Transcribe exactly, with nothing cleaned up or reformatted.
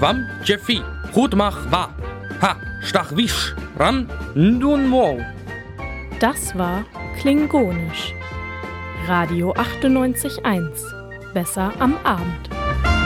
Wam Jeffi, Hutmach wa, ha, Stachwisch, Ran, Ndun Mo. Das war Klingonisch. Radio achtundneunzig Komma eins. Besser am Abend.